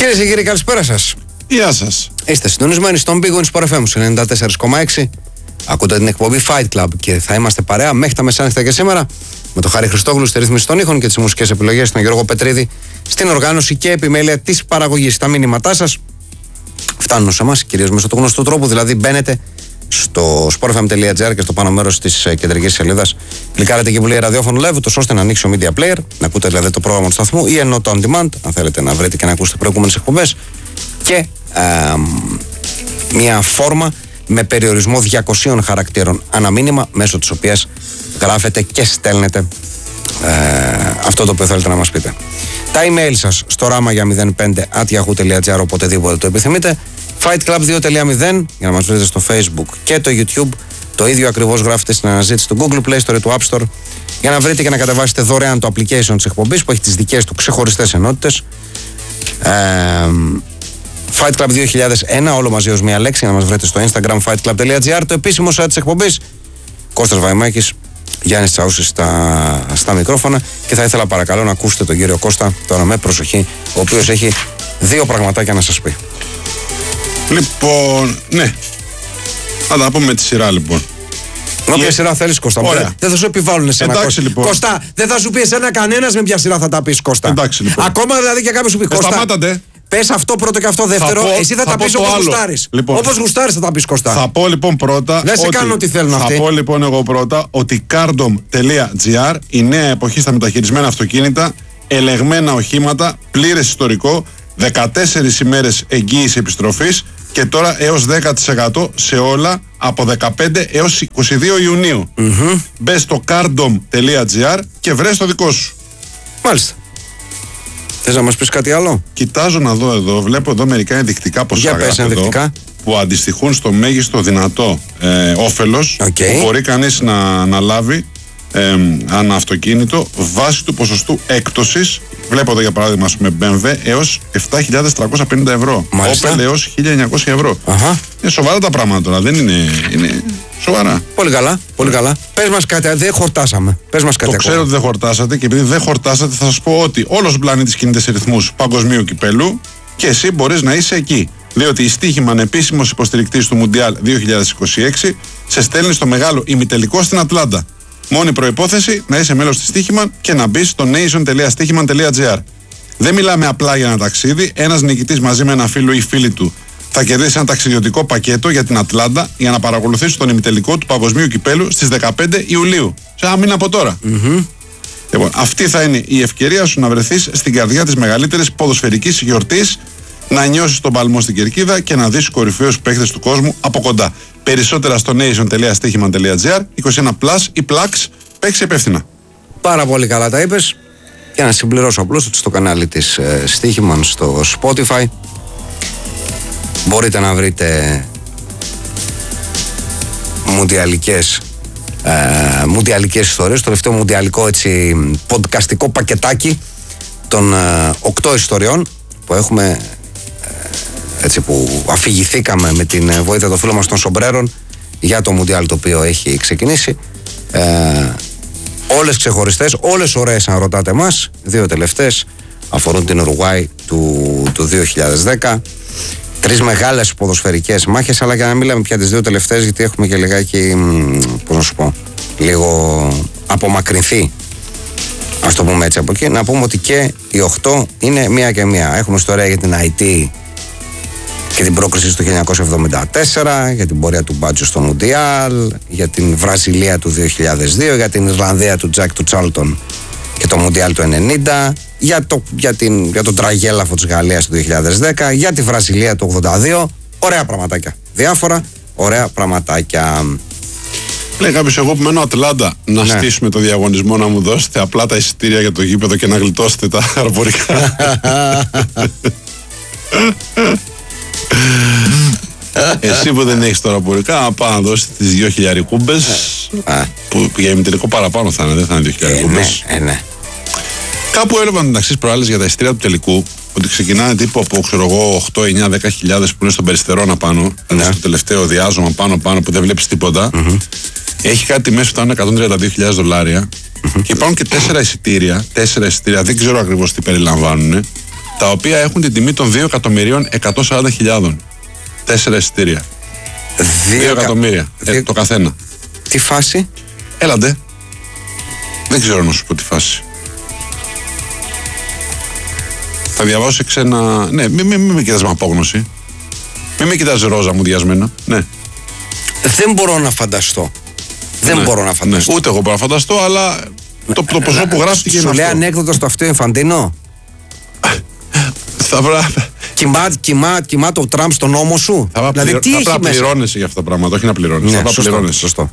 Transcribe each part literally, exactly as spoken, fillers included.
Κυρίες και κύριοι, καλησπέρα σας. Γεια σας. Είστε συντονισμένοι στον Big Win Sport εφ εμ ενενήντα τέσσερα κόμμα έξι. Ακούτε την εκπομπή Fight Club και θα είμαστε παρέα μέχρι τα μεσάνυχτα και σήμερα με τον Χάρη Χριστόγλου στη ρύθμιση των ήχων και τις μουσικές επιλογές, τον Γιώργο Πετρίδη στην οργάνωση και επιμέλεια της παραγωγής. Τα μήνυματά σας φτάνουν σε εμάς κυρίως μέσω του γνωστού τρόπου, δηλαδή μπαίνετε στο sport f m τελεία g r και στο πάνω μέρος της κεντρικής σελίδας κλικάρετε εκεί που λέει ραδιόφωνο live, τόσο ώστε να ανοίξει ο media player, να ακούτε δηλαδή το πρόγραμμα του σταθμού ή ενώ το on demand, αν θέλετε να βρείτε και να ακούσετε προηγούμενες εκπομπές, και ε, μια φόρμα με περιορισμό διακοσίων χαρακτήρων αναμήνυμα, μέσω της οποίας γράφετε και στέλνετε ε, αυτό το οποίο θέλετε να μας πείτε. Τα email σας στο ράμα για μηδέν πέντε at yahoo τελεία gr, οποτεδήποτε το επιθυμείτε. Fightclub δύο τελεία μηδέν για να μας βρείτε στο Facebook και το YouTube. Το ίδιο ακριβώς γράφετε στην αναζήτηση του Google Play Store ή του App Store για να βρείτε και να κατεβάσετε δωρεάν το application της εκπομπής που έχει τις δικές του ξεχωριστές ενότητες. Ε, Fight Club δύο χιλιάδες ένα, όλο μαζί ως μία λέξη, για να μας βρείτε στο Instagram fightclub τελεία gr, το επίσημο site της εκπομπής. Κώστας Βαϊμάκης, Γιάννης Τσαούσης στα, στα μικρόφωνα, και θα ήθελα παρακαλώ να ακούσετε τον κύριο Κώστα τώρα με προσοχή, ο οποίος έχει δύο πραγματάκια να σας πει. Λοιπόν, ναι. Θα τα πούμε με τη σειρά λοιπόν. Όποια σειρά θέλεις, Κώστα. Ωραία. Δεν θα σου επιβάλλουν εσένα. Εντάξει, λοιπόν. Κώστα, δεν θα σου πει εσένα κανένας με ποια σειρά θα τα πεις, Κώστα. Εντάξει, λοιπόν. Ακόμα δηλαδή και κάποιος σου πει, Ε, Κώστα, σταμάτατε. πες αυτό πρώτο και αυτό δεύτερο. Θα πω- εσύ θα, θα τα πω πεις το όπως άλλο. γουστάρεις. Λοιπόν. Όπως γουστάρεις θα τα πεις, Κώστα. Θα πω λοιπόν πρώτα. Δεν σε ότι- κάνουν ό,τι θέλουν θα αυτοί. Θα πω λοιπόν εγώ πρώτα ότι cardom τελεία gr, η νέα εποχή στα μεταχειρισμένα αυτοκίνητα, ελεγμένα οχήματα, πλήρες ιστορικό, δεκατέσσερις ημέρες εγγύηση επιστροφής και τώρα έως δέκα τοις εκατό σε όλα από δεκαπέντε έως είκοσι δύο Ιουνίου. Mm-hmm. Μπες στο cardom τελεία gr και βρες το δικό σου. Μάλιστα. Θες να μας πεις κάτι άλλο? Κοιτάζω να δω εδώ, βλέπω εδώ μερικά ενδεικτικά ποσά Για πες γράφει εδώ, ενδεικτικά. που αντιστοιχούν στο μέγιστο δυνατό ε, όφελος Οκ. που μπορεί κανείς να, να λάβει ε, ανά αυτοκίνητο βάσει του ποσοστού έκπτωσης. Βλέπω εδώ για παράδειγμα με μπι εμ ντάμπλιου έως επτά χιλιάδες τριακόσια πενήντα ευρώ. Μάλιστα. Opel έως χίλια εννιακόσια ευρώ. Αχα. Είναι σοβαρά τα πράγματα τώρα, δεν είναι, είναι σοβαρά. Πολύ καλά, πολύ καλά. Πες μας κάτι, δεν χορτάσαμε. Πες μας κάτι Το ακόμα. ξέρω ότι δεν χορτάσατε, και επειδή δεν χορτάσατε θα σας πω ότι όλος ο πλανήτης κινείται σε ρυθμούς παγκοσμίου κυπέλου και εσύ μπορείς να είσαι εκεί. Διότι η Στίχημαν, επίσημος υποστηρικτής του Μουντιάλ δύο χιλιάδες είκοσι έξι, σε στέλνει στο μεγάλο ημιτελικό στην Ατλάντα. Μόνη προϋπόθεση να είσαι μέλος της Στίχημαν και να μπεις στο nation τελεία στίχημαν τελεία gr. Δεν μιλάμε απλά για ένα ταξίδι. Ένας νικητής μαζί με ένα φίλο ή φίλη του θα κερδίσει ένα ταξιδιωτικό πακέτο για την Ατλάντα για να παρακολουθήσει τον ημιτελικό του Παγκοσμίου Κυπέλου στις δεκαπέντε Ιουλίου. Σε ένα μήνα από τώρα. Mm-hmm. Λοιπόν, αυτή θα είναι η ευκαιρία σου να βρεθείς στην καρδιά της μεγαλύτερης ποδοσφαιρικής γιορτής, να νιώσεις τον παλμό στην κερκίδα και να δεις κορυφαίους παίχτες του κόσμου από κοντά. Περισσότερα στο nation τελεία στίχημαν τελεία gr, είκοσι ένα πλας ή πλαξ, παίξε υπεύθυνα. Πάρα πολύ καλά τα είπες. Για να συμπληρώσω απλώς ότι στο κανάλι της ε, Στίχημαν στο Spotify μπορείτε να βρείτε μουντιαλικές ε, μουντιαλικές ιστορίες, το τελευταίο μουντιαλικό έτσι podcastικό πακετάκι των ε, οκτώ ιστοριών που έχουμε, ε, έτσι που αφηγηθήκαμε με την ε, βοήθεια των φίλων μας των Σομπρέρων για το μουντιάλ το οποίο έχει ξεκινήσει. ε, Όλες ξεχωριστές, όλες ωραίες αν ρωτάτε εμάς. Δύο τελευταίες αφορούν την Ουρουγουάη του, του δύο χιλιάδες δέκα. Τρεις μεγάλες ποδοσφαιρικές μάχες, αλλά για να μην λέμε πια τις δύο τελευταίες, γιατί έχουμε και λιγάκι, πώς να σου πω, λίγο απομακρυνθεί, ας το πούμε έτσι από εκεί. Να πούμε ότι και οι οκτώ είναι μία και μία. Έχουμε ιστορία για την Αϊτή και την πρόκριση του χίλια εννιακόσια εβδομήντα τέσσερα, για την πορεία του Μπάτζο στο Μουντιάλ, για την Βραζιλία του δύο χιλιάδες δύο, για την Ιρλανδία του Τζακ του Τσάλτον και το Μουντιάλ του ενενήντα, για, το, για, την, για τον τραγέλαφο της Γαλλίας του δύο χιλιάδες δέκα, για τη Βραζιλία του ογδόντα δύο. Ωραία πραγματάκια. Διάφορα ωραία πραγματάκια. Λέει κάποιος, εγώ που μένω Ατλάντα, να Ναι. στήσουμε το διαγωνισμό, να μου δώσετε απλά τα εισιτήρια για το γήπεδο και να γλιτώσετε τα αεροπορικά. Εσύ που δεν έχεις τώρα αεροπορικά, να πάω να δώσεις τις δύο χιλιαρικούμπες, που για ημιτελικό παραπάνω θα είναι, δεν θα είναι δύο Ε, ναι, χιλιαρικούμπες. ε, ναι. Κάπου έλεγαν μεταξύ προάλλες για τα εισιτήρια του τελικού ότι ξεκινάνε τύπου από, ξέρω εγώ, οκτώ, εννιά, δέκα χιλιάδες που είναι στον Περιστερώνα πάνω, Ναι. στο τελευταίο διάζωμα πάνω πάνω που δεν βλέπεις τίποτα. Mm-hmm. Έχει κάτι μέσα που θα είναι εκατόν τριάντα δύο χιλιάδες δολάρια. Mm-hmm. Και υπάρχουν και τέσσερα εισιτήρια. Τέσσερα εισιτήρια, δεν ξέρω ακριβώς τι περιλαμβάνουν. τα οποία έχουν την τιμή των δύο εκατομμυρίων εκατόν σαράντα χιλιάδων. Τέσσερα εισιτήρια. δύο εκατομμύρια ε, το καθένα. Τι φάση? Έλαντε. Δεν ξέρω να σου πω τι φάση. Θα διαβάσω σε ξένα. Ναι, μην μη, μη με κοιτάς με απόγνωση. Μην με κοιτάς ρόζα μου διασμένο. Ναι. Δεν μπορώ να φανταστώ. Δεν ναι, μπορώ να φανταστώ. Ναι. Ούτε εγώ μπορώ να φανταστώ, αλλά το, το ποσό που γράφτηκε είναι αυτό. Σου λέει ανέκδοτο στο αυτό Infantino. Θα βρά... Κοιμά, κοιμά, κοιμά το Τραμπ στον νόμο σου. Θα δηλαδή, πληρω... τι θα έχει μέσα. Θα πληρώνεσαι για αυτά τα πράγματα, όχι να πληρώνεις. Ναι, θα σωστό, πληρώνεσαι. Σωστό.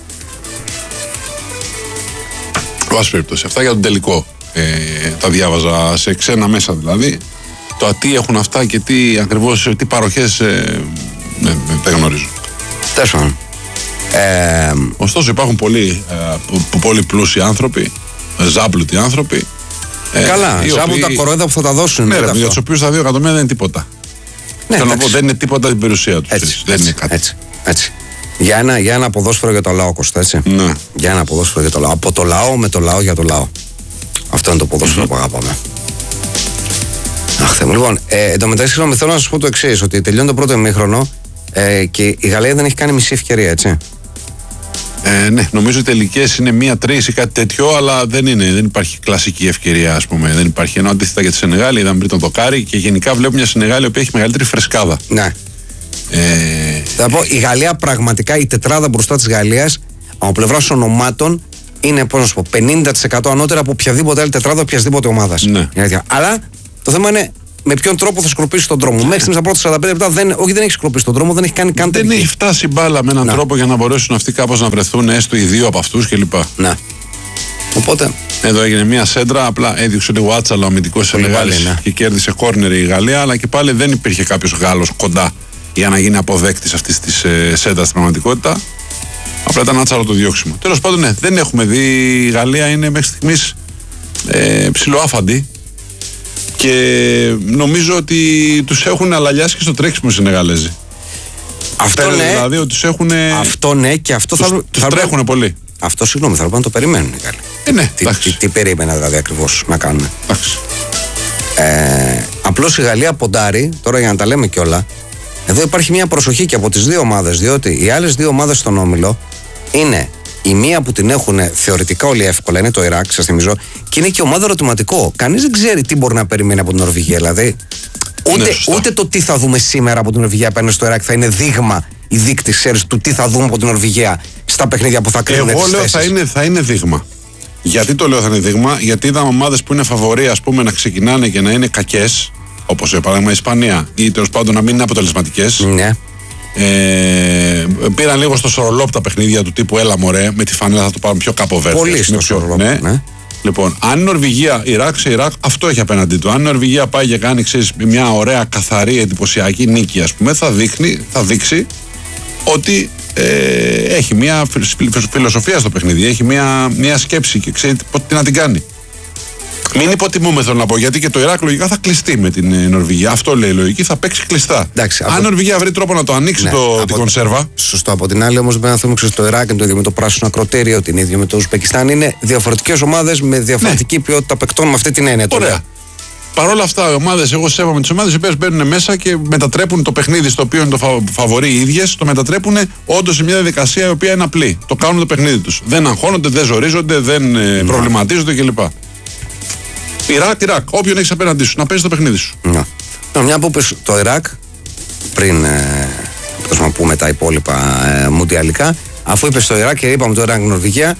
Βάση περιπτώσει. Αυτά για τον τελικό. Ε, τα διάβαζα σε ξένα μέσα δηλαδή. Το τι έχουν αυτά και τι ακριβώς, τι παροχές ε, ναι, δεν γνωρίζω. Τέλος πάντων. Ε, Ωστόσο υπάρχουν πολλοί, ε, πολύ πλούσιοι άνθρωποι, ζάμπλουτοι άνθρωποι. Ε, καλά, ζάμπλουτα οποίοι... κορόιδα που θα τα δώσουν. Ναι, ρε, για τους οποίους τα δύο εκατομμύρια δεν είναι τίποτα. Ναι, θέλω να πω, δεν είναι τίποτα την περιουσία τους. Έτσι, δεν έτσι, είναι κάτι. Έτσι, έτσι. Για, ένα, για ένα ποδόσφαιρο για το λαό, Κώστα, έτσι. Ναι. Για ένα ποδόσφαιρο για το λαό. Από το λαό με το λαό για το λαό. Αυτό είναι το ποδόσφαιρο mm-hmm. που αγαπάμε. Αχ, Θεέ μου. Λοιπόν, ε, εν τω μεταξύ, θέλω να σας πω το εξής, ότι τελειώνει το πρώτο ημίχρονο ε, και η Γαλλία δεν έχει κάνει μισή ευκαιρία, έτσι. Ε, ναι, νομίζω οι τελικές είναι μία-τρεις ή κάτι τέτοιο, αλλά δεν είναι. Δεν υπάρχει κλασική ευκαιρία, ας πούμε. Δεν υπάρχει. Ενώ αντίθετα για τη Σενεγάλη, είδαμε πριν τον δοκάρι και γενικά βλέπουμε μια Σενεγάλη που έχει μεγαλύτερη φρεσκάδα. Ναι. Ε... Θα πω, η Γαλλία πραγματικά, η τετράδα μπροστά της Γαλλίας, από πλευράς ονομάτων, είναι πώς να σου πω, πενήντα τοις εκατό ανώτερα από οποιαδήποτε άλλη τετράδα οποιασδήποτε ομάδας. Ναι. Αλλά το θέμα είναι με ποιον τρόπο θα σκορπίσει τον δρόμο. Μέχρι στιγμής τα πρώτα σαράντα πέντε λεπτά δεν, όχι, δεν έχει σκορπίσει τον δρόμο, δεν έχει κάνει καν δεν τελική. έχει φτάσει μπάλα με έναν να. τρόπο για να μπορέσουν αυτοί κάπως να βρεθούν, έστω οι δύο από αυτούς κλπ. Ναι. Οπότε. Εδώ έγινε μια σέντρα, απλά έδιωξε λίγο άτσαλα ο αμυντικός της Γαλλίας ναι. και κέρδισε κόρνερ η Γαλλία, αλλά και πάλι δεν υπήρχε κάποιος Γάλλος κοντά για να γίνει αποδέκτης αυτής της ε, σέντρας στην πραγματικότητα. Απλά ήταν άτσαλο το διώξιμο. Τέλος πάντων, ναι, δεν έχουμε δει. Η Γαλλία είναι μέχρι στιγμής ε, ψιλοάφαντη. Και νομίζω ότι τους έχουν αλαλιάσει και στο τρέξιμο οι Σενεγαλέζοι. Αυτό Φαίνεται ναι. Δηλαδή ότι τους έχουν. Αυτό ναι, και αυτό τους, θα. Τους θα τρέχουν πολύ. Αυτό συγγνώμη, θα πρέπει να το περιμένουν οι Γάλλοι. Ε, ναι, τι, τι, τι περίμενα δηλαδή ακριβώς να κάνουν. Ε, απλώς η Γαλλία ποντάρει, τώρα για να τα λέμε κιόλα, εδώ υπάρχει μια προσοχή και από τις δύο ομάδες, διότι οι άλλες δύο ομάδες στον όμιλο είναι. Η μία που την έχουν θεωρητικά όλοι εύκολα είναι το Ιράκ, σας θυμίζω, και είναι και ομάδα ερωτηματικό. Κανείς δεν ξέρει τι μπορεί να περιμένει από την Νορβηγία. Δηλαδή, ούτε, ναι, ούτε το τι θα δούμε σήμερα από την Νορβηγία απέναντι στο Ιράκ θα είναι δείγμα η δείκτη ξέρεις του τι θα δούμε από την Νορβηγία στα παιχνίδια που θα κρίνουν. Εγώ λέω θα είναι, θα είναι δείγμα. Γιατί το λέω θα είναι δείγμα, γιατί είδαμε ομάδες που είναι φαβοροί, ας πούμε, να ξεκινάνε και να είναι κακές, όπως για παράδειγμα η Ισπανία, ή τέλος πάντων να μην είναι αποτελεσματικές. Ναι. Ε, πήραν λίγο στο σορολόπ τα παιχνίδια του τύπου έλα μωρέ, με τη φανέλα θα το πάρουν πιο καποβέρδες. Πολύ στο σορολόπ, ναι. ναι. Λοιπόν, αν η Νορβηγία, Ιράκ σε Ιράκ, αυτό έχει απέναντί του. Αν η Νορβηγία πάει και κάνει ξέρεις, μια ωραία, καθαρή, εντυπωσιακή νίκη, ας πούμε, θα, δείχνει, θα δείξει ότι ε, έχει μια φιλοσοφία στο παιχνίδι, έχει μια, μια σκέψη και ξέρει τι να την κάνει. Μην υποτιμούμε, θέλω να πω, γιατί και το Ιράκ λογικά θα κλειστεί με την ε, Νορβηγία. Αυτό λέει η λογική, θα παίξει κλειστά. Εντάξει, αν η από... Νορβηγία βρει τρόπο να το ανοίξει ναι, το, από... την κονσέρβα. Σωστό. Από την άλλη, όμως, πρέπει να δούμε στο Ιράκ είναι το ίδιο με το πράσινο ακροτήριο, την ίδια με το Ουσμπεκιστάν. Είναι διαφορετικές ομάδες με διαφορετική ναι. ποιότητα παικτών με αυτή την έννοια. Ωραία. Παρ' όλα αυτά, οι ομάδες, εγώ σέβομαι τις ομάδες οι οποίες μπαίνουν μέσα και μετατρέπουν το παιχνίδι στο οποίο είναι το φαβορί οι ίδιες, το μετατρέπουν όντως σε μια διαδικασία η οποία είναι απλή. Το κάνουν το παιχνίδι τους. Δεν αγχώνονται, δεν ζορίζονται, δεν ναι. προβληματίζονται κλπ. Ιράκ, Ιράκ, όποιον έχεις απέναντί σου, να παίζει το παιχνίδι σου. Ναι. No. Μια που πες το Ιράκ, πριν ε, να πούμε τα υπόλοιπα ε, μουντιαλικά, αφού είπες το Ιράκ και είπαμε το Ιράκ Νορβηγία,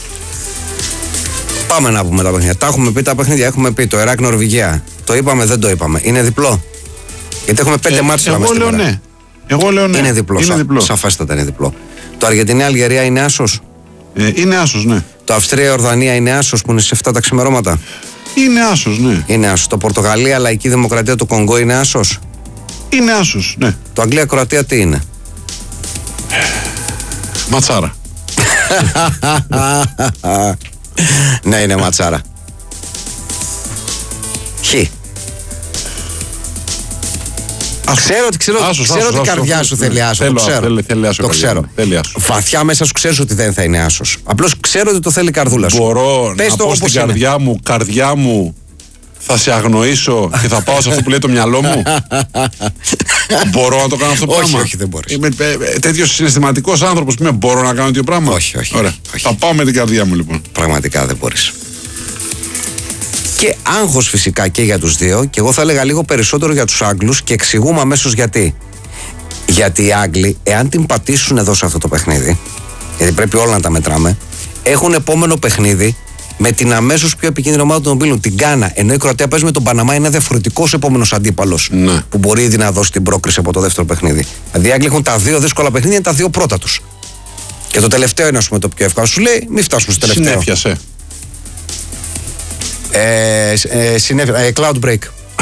πάμε να πούμε τα παιχνίδια. Τα έχουμε πει τα παιχνίδια, έχουμε πει το Ιράκ Νορβηγία. Το είπαμε, δεν το είπαμε. Είναι διπλό. Γιατί έχουμε πέντε ε, μάτς εγώ λέω ναι. Εγώ λέω ναι. Είναι διπλό. Είναι σα, διπλό. Σαφέστατα είναι διπλό. Το Αργεντινή-Αλγερία είναι άσος. Ε, είναι άσος, ναι. Το Αυστρία-Ορδανία είναι άσος που είναι σε εφτά τα ξημερώματα. Είναι άσος, ναι. Είναι άσος. Το Πορτογαλία, Λαϊκή Δημοκρατία του Κονγκό είναι άσος. Είναι άσος, ναι. Το Αγγλία-Κροατία τι είναι? Ματσάρα. Ναι, είναι ματσάρα. Χ. Ξέρω ότι ξέρω, άσος, ξέρω άσος, ότι η καρδιά άσος, σου θέλει άσο. Θέλω, το ξέρω. Θέλει, θέλει άσο, το ξέρω. Θέλει άσο. Βαθιά μέσα σου ξέρεις ότι δεν θα είναι άσος. Απλώς ξέρω ότι το θέλει η καρδούλα σου. Μπορώ Πες να το πω στην καρδιά μου, καρδιά μου, θα σε αγνοήσω και θα πάω σε αυτό που λέει το μυαλό μου. Μπορώ να το κάνω αυτό το όχι, πράγμα? Όχι, δεν μπορείς. Είμαι τέτοιος συναισθηματικός άνθρωπος που είμαι, μπορώ να κάνω τέτοιο πράγμα? Όχι, όχι. Ωραία. όχι. Θα πάω με την καρδιά μου λοιπόν. Πραγματικά δεν μπορείς. Και άγχος φυσικά και για τους δύο, και εγώ θα έλεγα λίγο περισσότερο για τους Άγγλους, και εξηγούμε αμέσως γιατί. Γιατί οι Άγγλοι, εάν την πατήσουν εδώ σε αυτό το παιχνίδι, γιατί πρέπει όλα να τα μετράμε, έχουν επόμενο παιχνίδι με την αμέσως πιο επικίνδυνη ομάδα των ομίλων, την Γκάνα. Ενώ η Κροατία παίζει με τον Παναμά, είναι διαφορετικός επόμενος αντίπαλος, ναι, που μπορεί ήδη να δώσει την πρόκριση από το δεύτερο παιχνίδι. Δηλαδή οι Άγγλοι έχουν τα δύο δύσκολα παιχνίδια, είναι τα δύο πρώτα τους. Και το τελευταίο είναι, ας πούμε, το πιο εύκολο. Σου λέει, μην φτάσουμε στο τελευταίο. Συνέφιασε. Ε, ε, συνέφια, ε, cloud break.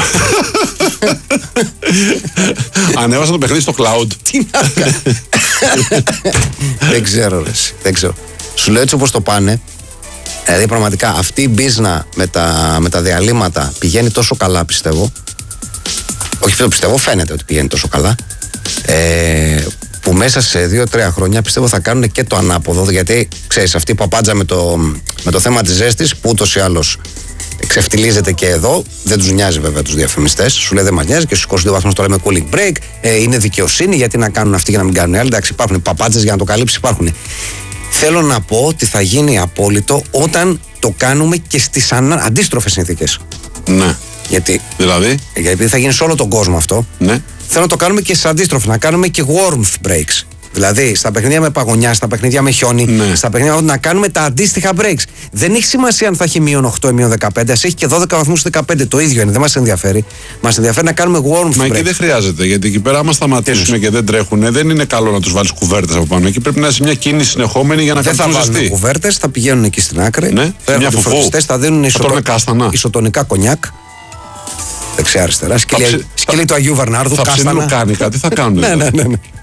Ανέβασα το παιχνίδι στο cloud. Τι να κάνω. Δεν ξέρω, ρε, δεν ξέρω. Σου λέω έτσι όπως το πάνε. Δηλαδή πραγματικά αυτή η μπίζνα με τα, με τα διαλύματα πηγαίνει τόσο καλά, πιστεύω. Όχι, το πιστεύω, φαίνεται ότι πηγαίνει τόσο καλά. Ε, που μέσα σε δύο τρία χρόνια πιστεύω θα κάνουν και το ανάποδο. Γιατί ξέρεις, αυτή η παπάντζα με το, με το θέμα της ζέστης, που ούτως ή άλλως ξεφτιλίζεται και εδώ, δεν τους νοιάζει βέβαια τους διαφημιστές. Σου λέει δεν μας νοιάζει και στους είκοσι δύο βαθμούς τώρα με cooling break. Ε, είναι δικαιοσύνη, γιατί να κάνουν αυτοί για να μην κάνουν οι άλλοι. Εντάξει, υπάρχουν παπάντζες για να το καλύψει, υπάρχουν. Θέλω να πω ότι θα γίνει απόλυτο όταν το κάνουμε και στις ανα... αντίστροφες συνθήκες. Ναι. Γιατί, δηλαδή, γιατί θα γίνει σε όλο τον κόσμο αυτό. ναι. Θέλω να το κάνουμε και στις αντίστροφες, να κάνουμε και warmth breaks. Δηλαδή στα παιχνίδια με παγωνιά, στα παιχνίδια με χιόνι, ναι, στα παιχνίδια να κάνουμε τα αντίστοιχα breaks. Δεν έχει σημασία αν θα έχει μείον οκτώ ή μείον δεκαπέντε, ας έχει και δώδεκα βαθμούς δεκαπέντε. Το ίδιο είναι, δεν μας ενδιαφέρει. Μας ενδιαφέρει να κάνουμε warmth Μα breaks. εκεί δεν χρειάζεται, γιατί εκεί πέρα, άμα σταματήσουν και δεν τρέχουν, δεν είναι καλό να τους βάλεις κουβέρτες από πάνω. Εκεί πρέπει να είσαι μια κίνηση συνεχόμενη για να δεν θα κατευθυνθεί. βάλουν κουβέρτες, θα πηγαίνουν εκεί στην άκρη. Ναι, θα έρχονται μια οι φροντιστές, θα δίνουν ισοτο... ισοτονικά κονιάκ. Δεξιά-αριστερά. Σκυλί, ψη... σκυλί του Αγίου Βαρνάρδου. Θα ψήνουν κάτι, τι θα κάνουν. Ναι, ναι, ναι.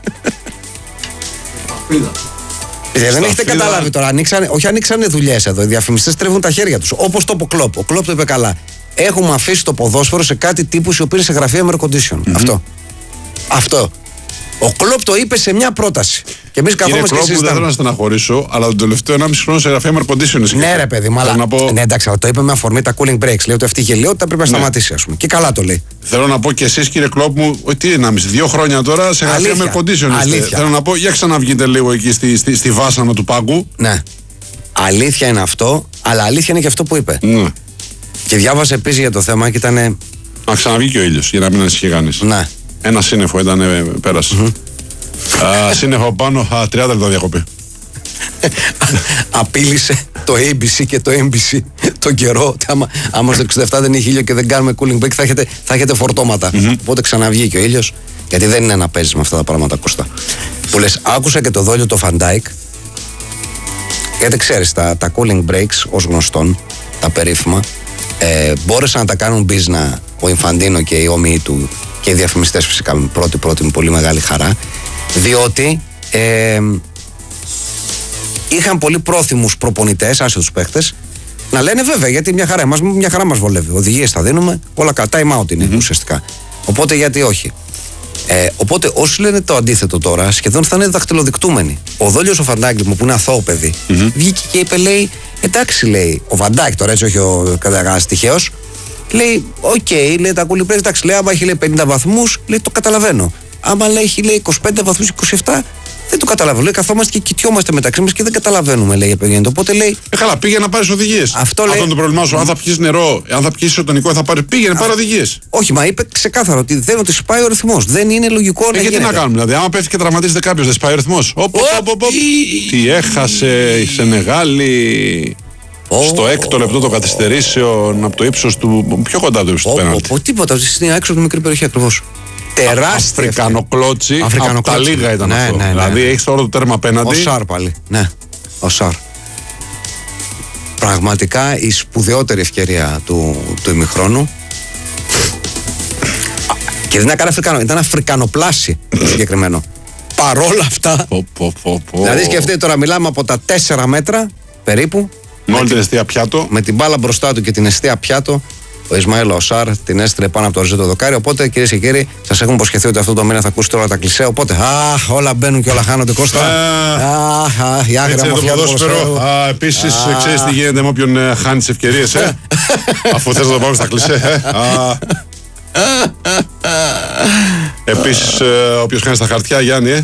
Ε, δεν έχετε φύλλα... καταλάβει τώρα. Ανοίξανε, όχι, ανοίξανε δουλειές εδώ. Οι διαφημιστές τρέβουν τα χέρια τους. Όπως το είπε ο Κλόπ. Ο Κλόπ το είπε καλά. Έχουμε αφήσει το ποδόσφαιρο σε κάτι τύπους οι οποίοι είναι σε γραφεία με air condition. Mm-hmm. Αυτό. Αυτό. Ο Κλόπ το είπε σε μια πρόταση. Και εμείς καθόμαστε και συζητάμε. Δεν θέλω να στεναχωρήσω, αλλά τον τελευταίο ενάμιση χρόνο σε γραφεία με air condition. Ναι, ρε παιδί, μάλλον. Πω... Ναι, εντάξει, αλλά το είπε με αφορμή τα cooling breaks. Λέει ότι αυτή η γελιότητα πρέπει να ναι. σταματήσει, ας πούμε. Και καλά το λέει. Θέλω να πω και εσείς, κύριε Κλόπ μου, ότι ενάμιση, δύο χρόνια τώρα σε γραφεία με air condition. Θέλω να πω, για ξαναβγείτε λίγο εκεί στη, στη, στη βάσανα του πάγκου. Ναι. Αλήθεια είναι αυτό, αλλά αλήθεια είναι και αυτό που είπε. Ναι. Και διάβασε επίσης για το θέμα και ήταν. Να ξαναβγεί και ο ήλιος, για να μην ανησυχεί κανείς. Ναι. Ένα σύννεφο ήταν, ε, πέρασε. Mm-hmm. Α, σύννεφο πάνω, α, τριάντα λεπτά διακοπή. Απείλησε το έι μπι σι και το εμ μπι σι τον καιρό ότι άμα, άμα στο εξήντα επτά δεν έχει ήλιο και δεν κάνουμε cooling break θα έχετε, θα έχετε φορτώματα. Mm-hmm. Οπότε ξαναβγεί και ο ήλιος, γιατί δεν είναι να παίζεις με αυτά τα πράγματα, Κώστα. Που λες, άκουσα και το δόλιο το Φαντάικ, γιατί ξέρεις τα, τα cooling breaks ως γνωστόν, τα περίφημα, ε, μπόρεσαν να τα κάνουν business ο Ινφαντίνο και οι όμοιοι του και οι διαφημιστές φυσικά με πρώτη πρώτη με πολύ μεγάλη χαρά, διότι ε, είχαν πολύ πρόθυμους προπονητές, άσε τους παίχτες, να λένε βέβαια, γιατί μια χαρά, μας, μια χαρά μας βολεύει. Οδηγίες θα δίνουμε, όλα καλά, time out είναι mm-hmm. ουσιαστικά. Οπότε γιατί όχι. Ε, οπότε όσοι λένε το αντίθετο τώρα, σχεδόν θα είναι δαχτυλοδεικτούμενοι. Ο Δόλιος ο Φαντάγκη μου, που είναι αθώο παιδί, mm-hmm. βγήκε και είπε, λέει, εντάξει, λέει, ο Βαντάκ τώρα, έτσι, όχι ο καταγάς τυχαίος, λέει, οκ, okay, λέει, τα κούλι πρέσβη, εντάξει, λέει, άμα έχει λέει, πενήντα βαθμούς, λέει, το καταλαβαίνω. Άμα λέει, έχει λέει, είκοσι πέντε βαθμούς, είκοσι επτά, δεν το καταλαβαίνω. Λέει, καθόμαστε και κοιτιόμαστε μεταξύ μας και δεν καταλαβαίνουμε, λέει, επεγέννητο. Οπότε λέει. Ε, καλά, πήγε να πάρει οδηγίες. Αυτό, αυτό λέει... είναι το πρόβλημά σου. Αν θα πιεις νερό, αν θα πιεις ισοτονικό, θα πάρει. Πήγαινε, πάρει οδηγίες. Όχι, μα είπε ξεκάθαρα ότι δεν ότι σπάει ο ρυθμός. Δεν είναι λογικό ε, να γιατί γίνεται. να κάνουμε, δηλαδή, άμα πέφτει και τραυματίζεται κάποιος, δεν σπάει ο ρυθμός. Τι έχασε η Σενεγάλη. Oh, στο έκτο λεπτό των καθυστερήσεων από το ύψος του. Πιο κοντά το ύψος του πέναλτι. Τίποτα, είναι έξω από τη μικρή περιοχή ακριβώς. Τεράστια. Αφρικανοκλώτσι. Από τα λίγα ήταν ναι, αυτό. Ναι, ναι, δηλαδή ναι. έχει τώρα το τέρμα απέναντι. Ο Σάρ πάλι. Ναι, ο Σάρ. Πραγματικά η σπουδαιότερη ευκαιρία του, του ημιχρόνου. Και δεν ήταν Αφρικανο, ήταν Αφρικανοπλάση το συγκεκριμένο. Παρόλα αυτά. Πο, πο, πο, πο. Δηλαδή σκεφτείτε τώρα, μιλάμε από τα τέσσερα μέτρα περίπου. Με όλη την εστία πιάτο. Με την μπάλα μπροστά του και την εστία πιάτο. Ο Ισμαήλ Οσάρ την έστειλε πάνω από το οριζόντιο δοκάρι. Οπότε κυρίες και κύριοι, σας έχουμε υποσχεθεί ότι αυτό το μήνα θα ακούσετε όλα τα κλισέ. Οπότε, αχ, όλα μπαίνουν και όλα χάνονται. Κώστα. Αχ, αχ, η άγρια μορφιά του ποδοσφαίρου. Επίσης, ξέρεις τι γίνεται με όποιον ε, χάνει τις ευκαιρίες, ε? Αφού θες να το πάμε στα κλισέ, ε? Επίσης, ε, όποιος χάνει στα χαρτιά, Γιάννη, ε?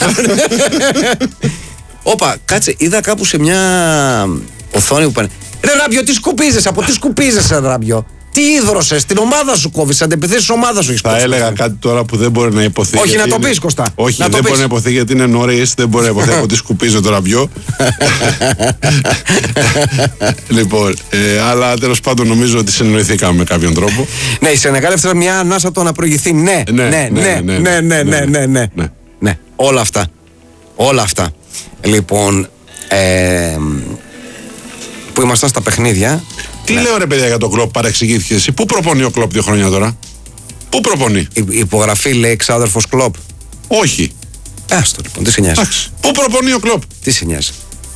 Όπα, κάτσε, είδα κάπου σε μια οθόνη που πάνε. Ρε Ράμπιο, τι σκουπίζεσαι, από τι σκουπίζεσαι, Ράμπιο. Τι ίδρωσες, την ομάδα σου κόβεις, αντεπιθέσεις ομάδα σου. Θα έλεγα κάτι τώρα που δεν μπορεί να υποθεί. Όχι, να το είναι... πεις, Κωστά. Όχι, να δεν μπορεί να υποθεί γιατί είναι νωρίς, δεν μπορεί να υποθεί από τι σκουπίζω το Ραμπιό. Λοιπόν, ε, αλλά τέλος πάντων νομίζω ότι συνεννοηθήκαμε με κάποιον τρόπο. Ναι, η Σενεγάλη έφτασε μια ανάσα το να προηγηθεί. Ναι, ναι, ναι, ναι, ναι, ναι, ναι, ναι, ναι, ναι. Ναι, όλα αυτά. Όλα αυτά. Λοιπόν, ε, που ήμασταν στα παιχνίδια. Τι ναι. λέω ρε παιδιά για τον Κλοπ, παρεξηγήθηκε εσύ. Πού προπονεί ο Κλοπ δύο χρόνια τώρα? Πού προπονεί? Η υπογραφή λέει ξάδερφος Κλοπ. Όχι. Άστο λοιπόν, τι σε νοιάζει. Πού προπονεί ο Κλοπ? Τι σε νοιάζει.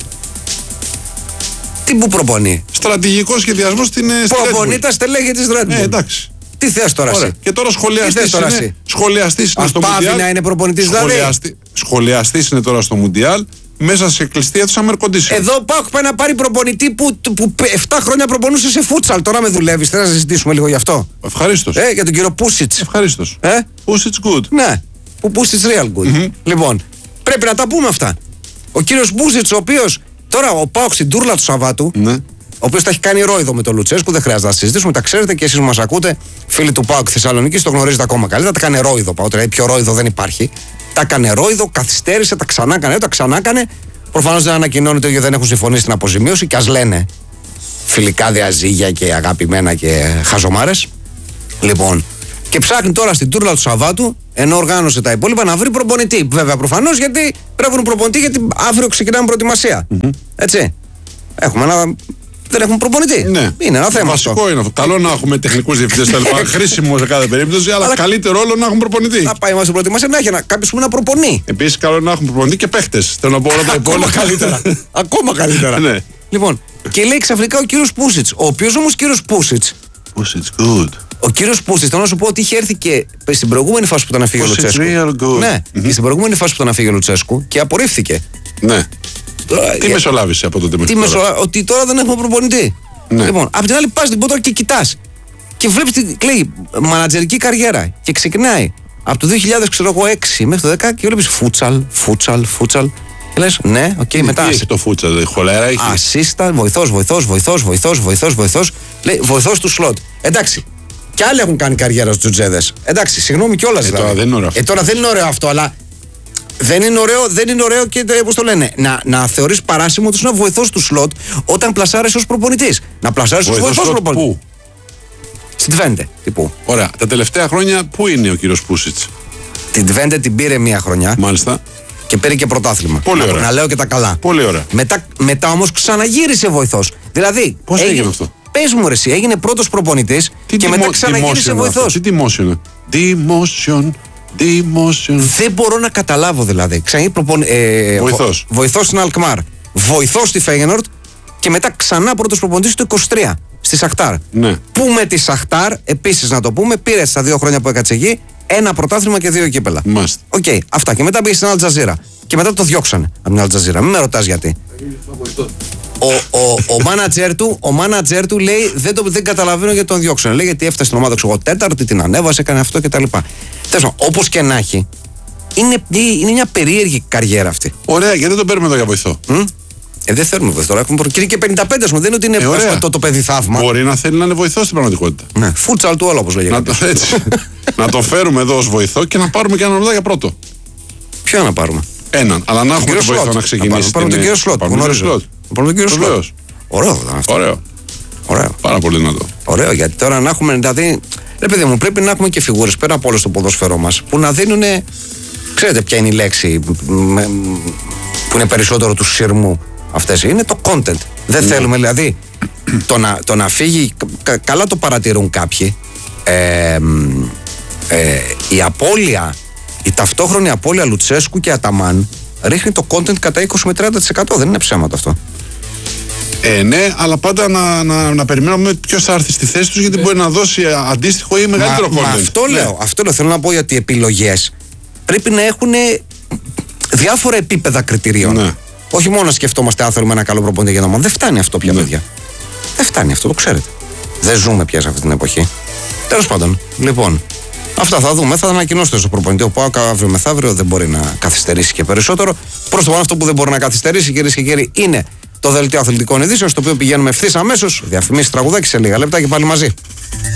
Τι που προπονεί? Στρατηγικό σχεδιασμό στην προπονεί τα στελέχη της Red Bull. Ε, εντάξει. Τι θες τώρα εσύ? Και τώρα σχολιαστής είναι, σχολιαστής είναι στο Μουντιάλ. Ας να είναι προπονητής δηλαδή. Σχολιαστής είναι τώρα στο Μουντιάλ. Μέσα σε κλειστή αίθουσα air condition. Εδώ πάω πάει να πάρει προπονητή που, που επτά χρόνια προπονούσε σε φούτσαλ. Τώρα με δουλεύει. Θέλω να συζητήσουμε λίγο γι' αυτό. Ευχαρίστως. Ε, για τον κύριο Πούσιτς. Ευχαρίστως. Ε? Πούσιτς good. Ναι. Που Πούσιτς real good. Mm-hmm. Λοιπόν, πρέπει να τα πούμε αυτά. Ο κύριος Πούσιτς, ο οποίος τώρα ο Πάοκ στην τούρλα του Σαββάτου, ναι. ο οποίος τα έχει κάνει ρόιδο με τον Λουτσέσκου, δεν χρειάζεται να συζητήσουμε. Τα ξέρετε και εσείς που μας ακούτε, φίλοι του Πάοκ Θεσσαλονίκης, το γνωρίζετε ακόμα καλύτερα. Τα κάνει ρόιδο. Πάω τώρα, πιο ρόιδο δεν υπάρχει. Τα έκανε ρόιδο, καθυστέρησε, τα ξανά έκανε, τα ξανά έκανε. Προφανώς δεν ανακοινώνεται ότι δεν έχουν συμφωνήσει στην αποζημίωση και ας λένε φιλικά διαζύγια και αγαπημένα και χαζομάρες. Λοιπόν, και ψάχνει τώρα στην τούρλα του Σαββάτου, ενώ οργάνωσε τα υπόλοιπα, να βρει προπονητή. Βέβαια, προφανώς γιατί πρέπει να βρουν προπονητή, γιατί αύριο ξεκινάμε προετοιμασία. Mm-hmm. Έτσι. Έχουμε ένα. Δεν έχουμε προπονητή. Ναι. Είναι ένα θέμα. Βασικό αυτό. είναι αυτό. Καλό να έχουμε τεχνικούς διευθυντές τα λοιπά. Χρήσιμο σε κάθε περίπτωση, αλλά, αλλά καλύτερο όλο να έχουμε προπονητή. Να πάει μας στην προετοιμασία να έχει κάποιο που να προπονεί. Επίσης, καλό να έχουμε προπονητή και παίχτες. Θέλω να πω όλα τα υπόλοιπα. Καλύτερα. Ακόμα καλύτερα. Ναι. Λοιπόν, και λέει ξαφνικά ο κύριος Πούσιτς, ο οποίος όμως κύριος Πούσιτς. Πούσιτς, good. Ο κύριος Πούσιτς, θέλω να σου πω ότι είχε έρθει και στην προηγούμενη φάση που ήταν να φύγει ο Λουτσέσκου. Ναι, mm-hmm. και στην προηγούμενη φάση που ήταν να φύγει ο Λουτσέσκου και απορρίφθηκε. Ναι. Τώρα, τι για... μεσολάβησε από τότε μέχρι τώρα? Μεσολα... Ότι τώρα δεν έχουμε προπονητή. Ναι. Λοιπόν, απ' την άλλη πας την τώρα και κοιτάς. Και βλέπεις την λέει, μανατζερική καριέρα. Και ξεκινάει από το δύο χιλιάδες έξι μέχρι το δέκα και βλέπεις φούτσαλ, φούτσαλ, φούτσαλ. Και λες, ναι, οκ, okay, μετά. Τι έχει το φούτσαλ, χολέρα έχει. Ασίστα, βοηθός, βοηθός, βοηθός, βοηθός, βοηθός, βοηθός. Λέει, βοηθός του σλότ. Εντάξει. Και άλλοι έχουν κάνει καριέρα στους τζουτζέδες. Εντάξει, συγγνώμη κιόλας. Ε, δηλαδή. τώρα δεν είναι ωραίο. Ε, τώρα δεν είναι ωραίο αυτό, αλλά. Δεν είναι ωραίο, δεν είναι ωραίο και πώς το λένε. Να, να θεωρείς παράσημο ότι είσαι βοηθός του σλότ όταν πλασάρεσαι ως προπονητής. Να πλασάρεσαι ως βοηθός προπονητής. Πού? Στην Τβέντε. Τύπου. Ωραία. Τα τελευταία χρόνια πού είναι ο κύριος Πούσιτς? Την Τβέντε την πήρε μία χρονιά. Μάλιστα. Και πήρε και πρωτάθλημα. Πολύ ωραία. Να, να λέω και τα καλά. Πολύ ωραία. Μετά, μετά όμως ξαναγύρισε βοηθός. Δηλαδή. Πώς έγινε, έγινε αυτό? Πες μου ρε εσύ, έγινε πρώτος προπονητής και δημο, μετά ξαναγύρισε βοηθός. Τι demotion? Demotion. Demotion. Δεν μπορώ να καταλάβω δηλαδή. Ξαναγεί προπον... ε, βοηθός. Βο, βοηθός στην Αλκμάρ. Βοηθός στη Φέγενορτ και μετά ξανά πρώτος προπονητής του είκοσι τρία στη Σαχτάρ. Ναι. Που με τη Σαχτάρ, επίσης να το πούμε, πήρε στα δύο χρόνια που έκατσε εκεί ένα πρωτάθλημα και δύο κύπελα. Μάλιστα. Οκ, okay, αυτά. Και μετά πήγε στην Αλτζαζίρα. Και μετά το διώξανε από την Αλτζαζίρα. Μην με ρωτάς γιατί. Ο, ο, ο μάνατζερ του, ο μάνατζερ του λέει δεν, το, δεν καταλαβαίνω γιατί τον διώξανε. Λέει γιατί έφτασε στην ομάδα ξέρω, τέταρτη, την ανέβασε, έκανε αυτό κτλ. Τέλος, όπως και να έχει, είναι, είναι μια περίεργη καριέρα αυτή. Ωραία, γιατί δεν τον παίρνουμε εδώ για βοηθό. Mm? Ε, δεν θέλουμε βοηθό. Έχουμε προκύρει και πενήντα πέντε μου. Δεν είναι ότι είναι ε, το, το παιδί θαύμα. Μπορεί να θέλει να είναι βοηθό στην πραγματικότητα. Ναι, φούτσαλ του όλο όπως λέγεται. Να, το, να τον φέρουμε εδώ ως βοηθό και να πάρουμε και έναν ορδά για πρώτο. Ποιο να πάρουμε? Έναν, αλλά να έχουμε τον βοηθό να ξεκινήσει. Να πάρουμε τον κύριο Σλότ. Πάρουμε τον κύριο Σλότ. Ωραίο ήταν αυτό. Ωραίο. Ωραίο. Πάρα πολύ δυνατό. Ωραίο, γιατί τώρα να έχουμε. Δηλαδή, ρε παιδί μου, πρέπει να έχουμε και φιγούρες πέρα από όλο το ποδόσφαιρό μας που να δίνουν. Ξέρετε ποια είναι η λέξη που είναι περισσότερο του σειρμού αυτές? Είναι το content. Δεν mm. θέλουμε δηλαδή το να, το να φύγει. Κα, καλά το παρατηρούν κάποιοι. Ε, ε, η απώλεια, η ταυτόχρονη απώλεια Λουτσέσκου και Αταμάν ρίχνει το content κατά είκοσι με τριάντα τοις εκατό. Δεν είναι ψέματα αυτό. Ε, ναι, αλλά πάντα να, να, να περιμένουμε ποιο θα έρθει στη θέση του, γιατί μπορεί να δώσει αντίστοιχο ή μεγαλύτερο μα, content. μα αυτό ναι. λέω. Αυτό λέω. Θέλω να πω ότι οι επιλογές πρέπει να έχουν διάφορα επίπεδα κριτηρίων. Ναι. Όχι μόνο να σκεφτόμαστε αν θέλουμε ένα καλό προπονητή για να μάθουμε. Δεν φτάνει αυτό πια, Ναι. παιδιά. Δεν φτάνει αυτό, το ξέρετε. Δεν ζούμε πια σε αυτή την εποχή. Τέλος πάντων, λοιπόν, αυτά θα δούμε. Θα ανακοινώσετε στο προπονητή. Ο ΠΑΟΚ αύριο μεθαύριο δεν μπορεί να καθυστερήσει και περισσότερο. Προς το παρόν, αυτό που δεν μπορεί να καθυστερήσει, κυρίες και κύριοι, είναι το δελτίο αθλητικών ειδήσεων, στο οποίο πηγαίνουμε ευθύς αμέσως. Διαφημίσεις, τραγουδάκι σε λίγα λεπτά και πάλι μαζί.